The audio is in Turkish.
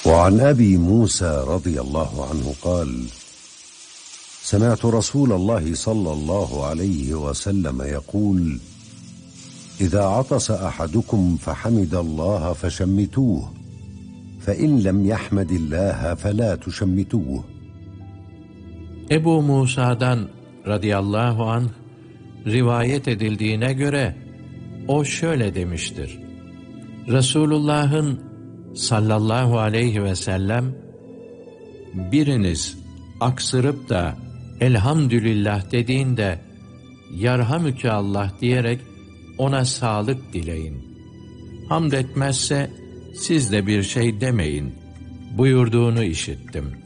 وعن أبي موسى رضي الله عنه قال: سمعت رسول الله صلى الله عليه وسلم يقول: إذا عطس أحدكم فحمد الله فشمتوه، فإن لم يحمد الله فلا تشمتوه. Ebu Musa'dan radıyallahu anh rivayet edildiğine göre o şöyle demiştir: Resulullah'ın sallallahu aleyhi ve sellem, biriniz aksırıp da elhamdülillah dediğinde yarhamüke Allah diyerek ona sağlık dileyin. Hamd etmezse siz de bir şey demeyin buyurduğunu işittim.